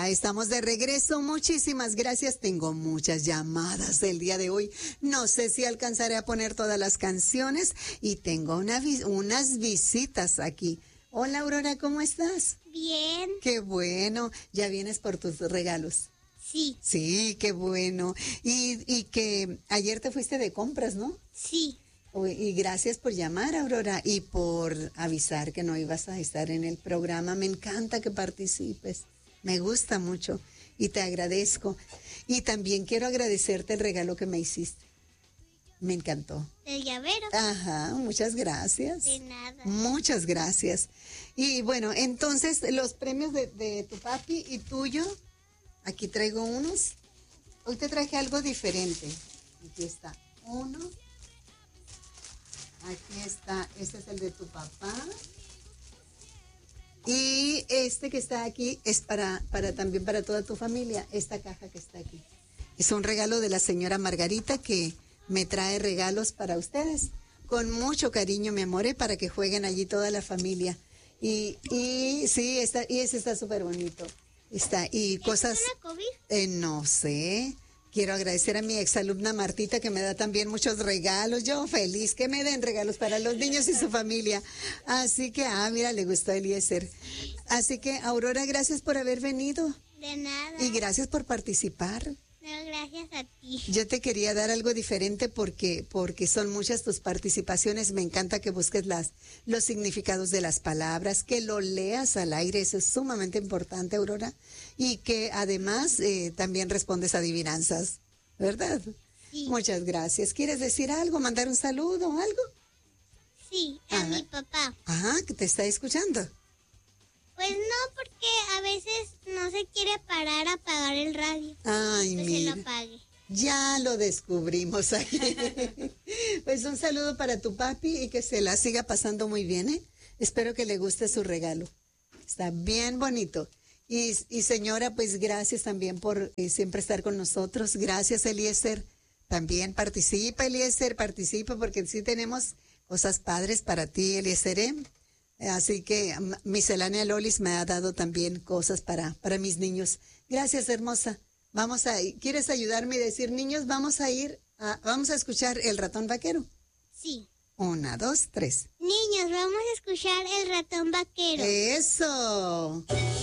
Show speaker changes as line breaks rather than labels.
Ya estamos de regreso. Muchísimas gracias. Tengo muchas llamadas el día de hoy. No sé si alcanzaré a poner todas las canciones y tengo unas visitas aquí. Hola, Aurora, ¿cómo estás?
Bien.
Qué bueno. ¿Ya vienes por tus regalos?
Sí.
Sí, qué bueno. Y que ayer te fuiste de compras, ¿no?
Sí.
Y gracias por llamar, Aurora, y por avisar que no ibas a estar en el programa. Me encanta que participes. Me gusta mucho y te agradezco. Y también quiero agradecerte el regalo que me hiciste. Me encantó.
¿El llavero?
Ajá, muchas gracias.
De nada.
Muchas gracias. Y bueno, entonces los premios de tu papi y tuyo, aquí traigo unos. Hoy te traje algo diferente. Aquí está uno. Aquí está, este es el de tu papá. Y este que está aquí es también para toda tu familia, esta caja que está aquí. Es un regalo de la señora Margarita que me trae regalos para ustedes. Con mucho cariño, mi amor, para que jueguen allí toda la familia. Y sí, ese está súper bonito. Está, y cosas.
¿Es una COVID?
No sé. Quiero agradecer a mi exalumna Martita que me da también muchos regalos. Yo feliz que me den regalos para los niños y su familia. Así que, mira, le gustó a Eliezer. Así que, Aurora, gracias por haber venido.
De nada.
Y gracias por participar.
No, gracias a ti.
Yo te quería dar algo diferente porque son muchas tus participaciones. Me encanta que busques los significados de las palabras, que lo leas al aire. Eso es sumamente importante, Aurora. Y que además también respondes adivinanzas, ¿verdad?
Sí.
Muchas gracias. ¿Quieres decir algo, mandar un saludo o algo?
Sí, a mi papá.
Ajá, que te está escuchando.
Pues no, porque a veces no se quiere parar a apagar el radio.
Ay,
pues
mira.
se lo apague.
Ya lo descubrimos aquí. Pues un saludo para tu papi y que se la siga pasando muy bien, ¿eh? Espero que le guste su regalo. Está bien bonito. Y señora, pues gracias también por siempre estar con nosotros. Gracias, Eliezer. También participa, Eliezer, participa porque sí tenemos cosas padres para ti, Eliezer, ¿eh? Así que Miscelánea Lolis me ha dado también cosas para mis niños. Gracias, hermosa. ¿Quieres ayudarme y decir, niños, vamos a escuchar El Ratón Vaquero?
Sí.
1, 2, 3.
Niños, vamos a escuchar El Ratón Vaquero.
¡Eso!